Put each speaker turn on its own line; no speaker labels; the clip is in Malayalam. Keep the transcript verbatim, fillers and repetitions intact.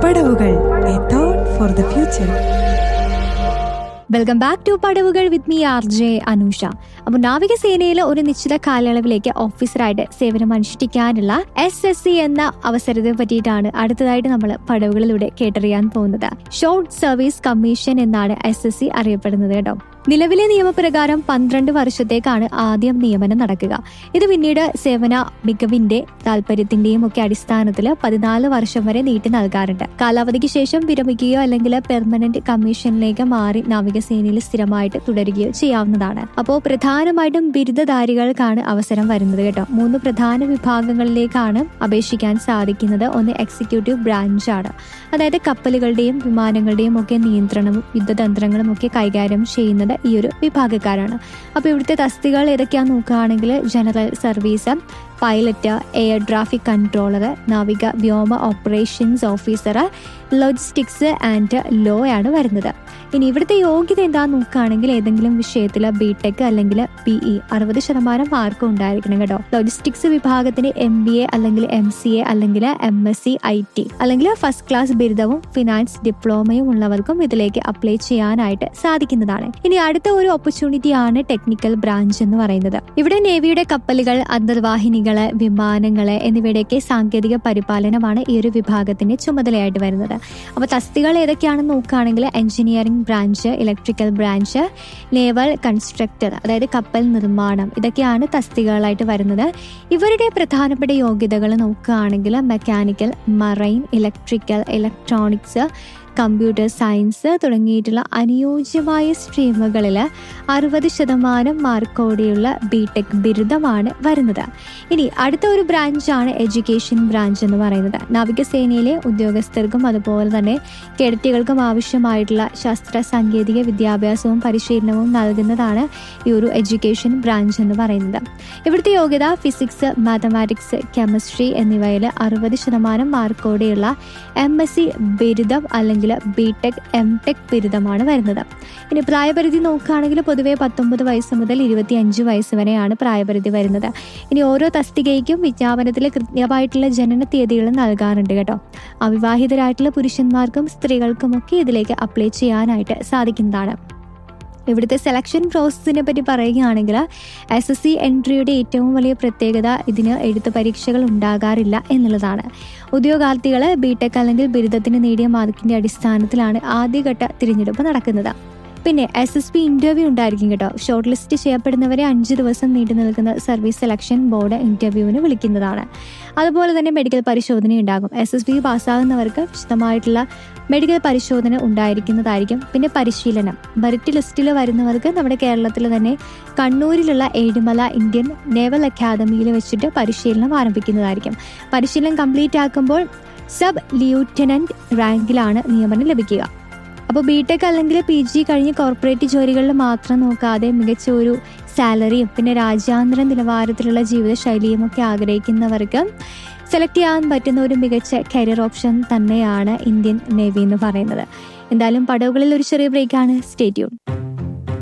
പടവുകൾ, a thought for the future.
Welcome back to പടവുകൾ with me R J Anusha. അപ്പോൾ നാവികസേനയിൽ ഒരു നിശ്ചിത കാലയളവിലേക്ക് ഓഫീസറായിട്ട് സേവനം അനുഷ്ഠിക്കാനുള്ള എസ് എസ് സി എന്ന അവസരത്തെ പറ്റിയിട്ടാണ് അടുത്തതായിട്ട് നമ്മൾ പടവുകളിലൂടെ കേട്ടറിയാൻ പോകുന്നത്. ഷോർട്ട് സർവീസ് കമ്മീഷൻ എന്നാണ് എസ് എസ് സി അറിയപ്പെടുന്നത് കേട്ടോ. നിലവിലെ നിയമപ്രകാരം പന്ത്രണ്ട് വർഷത്തേക്കാണ് ആദ്യം നിയമനം നടക്കുക. ഇത് പിന്നീട് സേവന മികവിന്റെ താല്പര്യത്തിന്റെയും ഒക്കെ അടിസ്ഥാനത്തിൽ പതിനാല് വർഷം വരെ നീട്ടി നൽകാറുണ്ട്. കാലാവധിക്ക് ശേഷം വിരമിക്കുകയോ അല്ലെങ്കിൽ പെർമനന്റ് കമ്മീഷനിലേക്ക് മാറി നാവികസേനയിൽ സ്ഥിരമായിട്ട് തുടരുകയോ ചെയ്യാവുന്നതാണ്. അപ്പോൾ പ്രധാനമായിട്ടും ബിരുദധാരികൾക്കാണ് അവസരം വരുന്നത് കേട്ടോ. മൂന്ന് പ്രധാന വിഭാഗങ്ങളിലേക്കാണ് അപേക്ഷിക്കാൻ സാധിക്കുന്നത്. ഒന്ന് എക്സിക്യൂട്ടീവ് ബ്രാഞ്ചാണ്, അതായത് കപ്പലുകളുടെയും വിമാനങ്ങളുടെയും ഒക്കെ നിയന്ത്രണവും യുദ്ധതന്ത്രങ്ങളും ഒക്കെ കൈകാര്യം ചെയ്യുന്നത് ഈ ഒരു വിഭാഗക്കാരാണ്. അപ്പോൾ ഇവിടുത്തെ തസ്തികകൾ ഏതൊക്കെയാണെന്ന് നോക്കുകയാണെങ്കിൽ general service, pilot, air traffic controller, നാവിക വ്യോമ operations officer, logistics and law ആണ് വരുന്നത്. ഇനി ഇവിടുത്തെ യോഗ്യത എന്താണെന്ന് നോക്കുകയാണെങ്കിൽ ഏതെങ്കിലും വിഷയത്തിൽ ബി ടെക് അല്ലെങ്കിൽ പി ഇ അറുപത് ശതമാനം മാർക്ക് ഉണ്ടായിരിക്കണം കേട്ടോ. ലോജിസ്റ്റിക്സ് വിഭാഗത്തിന് എം ബി എ അല്ലെങ്കിൽ എം സി എ അല്ലെങ്കിൽ M S C I T അല്ലെങ്കിൽ ഫസ്റ്റ് ക്ലാസ് ബിരുദവും ഫിനാൻസ് ഡിപ്ലോമയും ഉള്ളവർക്കും ഇതിലേക്ക് അപ്ലൈ ചെയ്യാനായിട്ട് സാധിക്കുന്നതാണ്. ഇനി അടുത്ത ഒരു ഓപ്പർച്യൂണിറ്റി ആണ് ടെക്നിക്കൽ ബ്രാഞ്ച് എന്ന് പറയുന്നത്. ഇവിടെ നേവിയുടെ കപ്പലുകൾ, അന്തർവാഹിനികള്, വിമാനങ്ങള് എന്നിവയുടെയൊക്കെ സാങ്കേതിക പരിപാലനമാണ് ഈ ഒരു വിഭാഗത്തിന്റെ ചുമതലയായിട്ട് വരുന്നത്. അപ്പൊ തസ്തികൾ ഏതൊക്കെയാണെന്ന് നോക്കുകയാണെങ്കിൽ engineering branch, electrical branch, naval constructor, അതായത് കപ്പൽ നിർമ്മാണം, ഇതൊക്കെയാണ് തസ്തികകളായിട്ട് വരുന്നത്. ഇവരുടെ പ്രധാനപ്പെട്ട യോഗ്യതകൾ നോക്കുകയാണെങ്കിൽ mechanical, marine, electrical, electronics, computer science തുടങ്ങിയിട്ടുള്ള അനുയോജ്യമായ സ്ട്രീമുകളിൽ അറുപത് ശതമാനം മാർക്കോടെയുള്ള ബി ടെക് ബിരുദമാണ് വരുന്നത്. ഇനി അടുത്ത ഒരു ബ്രാഞ്ചാണ് എഡ്യൂക്കേഷൻ ബ്രാഞ്ച് എന്ന് പറയുന്നത്. നാവികസേനയിലെ ഉദ്യോഗസ്ഥർക്കും അതുപോലെ തന്നെ കേഡറ്റുകൾക്കും ആവശ്യമായിട്ടുള്ള ശാസ്ത്ര സാങ്കേതിക വിദ്യാഭ്യാസവും പരിശീലനവും നൽകുന്നതാണ് ഈ ഒരു എഡ്യൂക്കേഷൻ ബ്രാഞ്ച് എന്ന് പറയുന്നത്. ഇവിടുത്തെ യോഗ്യത ഫിസിക്സ്, മാത്തമാറ്റിക്സ്, കെമിസ്ട്രി എന്നിവയിൽ അറുപത് ശതമാനം മാർക്കോടെയുള്ള എം എസ് സി ബിരുദം അല്ലെങ്കിൽ ബി ടെക്, എം ടെക് ബിരുദമാണ് വരുന്നത്. ഇനി പ്രായപരിധി നോക്കുകയാണെങ്കിൽ പൊതുവെ പത്തൊമ്പത് വയസ്സ് മുതൽ ഇരുപത്തി അഞ്ച് വയസ്സ് വരെയാണ് പ്രായപരിധി വരുന്നത്. ഇനി ഓരോ തസ്തികയ്ക്കും വിജ്ഞാപനത്തിൽ കൃത്യമായിട്ടുള്ള ജനന തീയതികൾ നൽകാറുണ്ട് കേട്ടോ. അവിവാഹിതരായിട്ടുള്ള പുരുഷന്മാർക്കും സ്ത്രീകൾക്കും ഒക്കെ ഇതിലേക്ക് അപ്ലൈ ചെയ്യാനായിട്ട് സാധിക്കുന്നതാണ്. ഇവിടുത്തെ സെലക്ഷൻ പ്രോസസ്സിനെ പറ്റി പറയുകയാണെങ്കിൽ എസ് എസ് സി എൻട്രിയുടെ ഏറ്റവും വലിയ പ്രത്യേകത ഇതിന് എഴുത്ത് പരീക്ഷകൾ ഉണ്ടാകാറില്ല എന്നുള്ളതാണ്. ഉദ്യോഗാർത്ഥികൾ ബി ടെക് അല്ലെങ്കിൽ ബിരുദത്തിന് നേടിയ മാർക്കിന്റെ അടിസ്ഥാനത്തിലാണ് ആദ്യഘട്ട തിരഞ്ഞെടുപ്പ് നടക്കുന്നത്. പിന്നെ എസ് എസ് പി ഇന്റർവ്യൂ ഉണ്ടായിരിക്കും കേട്ടോ. ഷോർട്ട് ലിസ്റ്റ് ചെയ്യപ്പെടുന്നവരെ അഞ്ച് ദിവസം നീണ്ടു നിൽക്കുന്ന സർവീസ് സെലക്ഷൻ ബോർഡ് ഇന്റർവ്യൂവിന് വിളിക്കുന്നതാണ്. അതുപോലെ തന്നെ മെഡിക്കൽ പരിശോധന ഉണ്ടാകും. എസ് എസ് പി പാസ്സാകുന്നവർക്ക് വിശദമായിട്ടുള്ള മെഡിക്കൽ പരിശോധന ഉണ്ടായിരിക്കുന്നതായിരിക്കും. പിന്നെ പരിശീലനം, മെറിറ്റ് ലിസ്റ്റിൽ വരുന്നവർക്ക് നമ്മുടെ കേരളത്തിൽ തന്നെ കണ്ണൂരിലുള്ള ഏഴിമല ഇന്ത്യൻ നേവൽ അക്കാദമിയിൽ വെച്ചിട്ട് പരിശീലനം ആരംഭിക്കുന്നതായിരിക്കും. പരിശീലനം കംപ്ലീറ്റ് ആക്കുമ്പോൾ സബ് ലിയൂട്ടനന്റ് റാങ്കിലാണ് നിയമനം ലഭിക്കുക. അപ്പോൾ ബി ടെക് അല്ലെങ്കിൽ പി ജി കഴിഞ്ഞ് കോർപ്പറേറ്റ് ജോലികളിൽ മാത്രം നോക്കാതെ മികച്ച ഒരു സാലറിയും പിന്നെ രാജ്യാന്തര നിലവാരത്തിലുള്ള ജീവിതശൈലിയും ഒക്കെ ആഗ്രഹിക്കുന്നവർക്ക് സെലക്ട് ചെയ്യാൻ പറ്റുന്ന ഒരു മികച്ച കരിയർ ഓപ്ഷൻ തന്നെയാണ് ഇന്ത്യൻ നേവി എന്ന് പറയുന്നത്. എന്തായാലും പടവുകളിൽ ഒരു ചെറിയ ബ്രേക്കാണ്. Stay tune.